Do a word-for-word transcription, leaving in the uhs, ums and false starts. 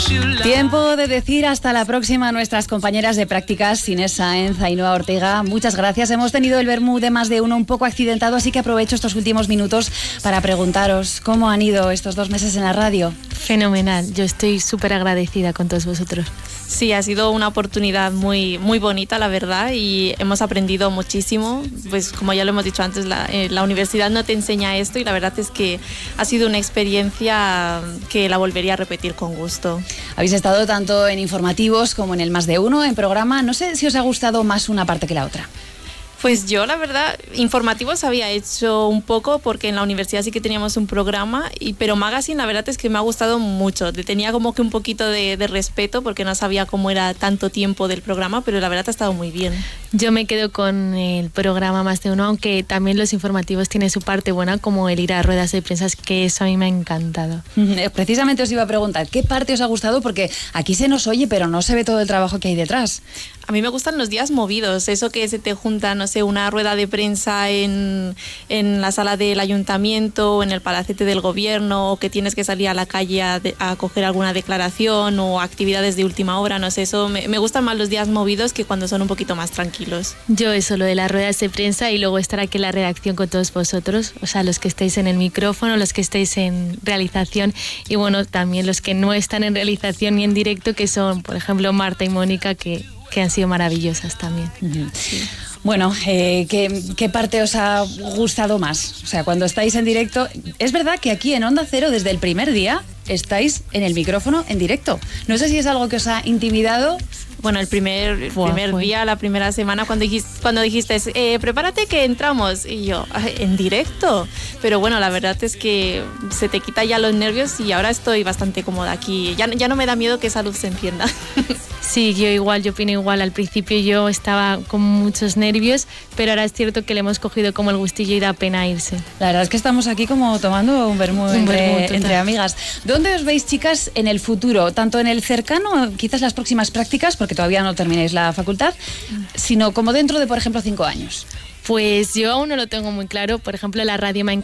Tiempo de decir hasta la próxima a nuestras compañeras de prácticas, Inés Sáenz, Ainhoa Ortega. Muchas gracias. Hemos tenido el vermú de más de uno un poco accidentado, así que aprovecho estos últimos minutos para preguntaros cómo han ido estos dos meses en la radio. Fenomenal. Yo estoy súper agradecida con todos vosotros. Sí, ha sido una oportunidad muy, muy bonita, la verdad, y hemos aprendido muchísimo. Pues como ya lo hemos dicho antes, la, eh, la universidad no te enseña esto y la verdad es que ha sido una experiencia que la volvería a repetir con gusto. Habéis estado tanto en informativos como en el Más de Uno, en programa. No sé si os ha gustado más una parte que la otra. Pues yo, la verdad, informativos había hecho un poco porque en la universidad sí que teníamos un programa, y, pero Magazine la verdad es que me ha gustado mucho. Tenía como que un poquito de, de respeto porque no sabía cómo era tanto tiempo del programa, pero la verdad ha estado muy bien. Yo me quedo con el programa Más de Uno, aunque también los informativos tienen su parte buena, como el ir a ruedas de prensa, que eso a mí me ha encantado. Precisamente os iba a preguntar, ¿qué parte os ha gustado? Porque aquí se nos oye, pero no se ve todo el trabajo que hay detrás. A mí me gustan los días movidos, eso que se te junta, no sé, una rueda de prensa en, en la sala del ayuntamiento o en el palacete del gobierno, o que tienes que salir a la calle a, de, a coger alguna declaración o actividades de última hora, no sé, eso me, me gustan más los días movidos que cuando son un poquito más tranquilos. Yo eso, lo de las ruedas de prensa y luego estar aquí en la redacción con todos vosotros, o sea, los que estáis en el micrófono, los que estáis en realización y bueno, también los que no están en realización ni en directo, que son, por ejemplo, Marta y Mónica, que que han sido maravillosas también. Uh-huh. Sí. Bueno, eh, ¿qué, ¿qué parte os ha gustado más? O sea, cuando estáis en directo, es verdad que aquí en Onda Cero desde el primer día estáis en el micrófono en directo. No sé si es algo que os ha intimidado. Bueno, el primer, el primer Buah, día, la primera semana, cuando dijiste, cuando dijiste eh, prepárate que entramos, y yo, ¿en directo? Pero bueno, la verdad es que se te quita ya los nervios y ahora estoy bastante cómoda aquí. Ya, ya no me da miedo que esa luz se encienda. Sí, yo igual, yo opino igual. Al principio yo estaba con muchos nervios, pero ahora es cierto que le hemos cogido como el gustillo y da pena irse. La verdad es que estamos aquí como tomando un vermú entre, entre amigas. ¿Dónde os veis, chicas, en el futuro? Tanto en el cercano, quizás las próximas prácticas, porque todavía no termináis la facultad, sino como dentro de, por ejemplo, cinco años. Pues yo aún no lo tengo muy claro. Por ejemplo, la radio me ha encantado.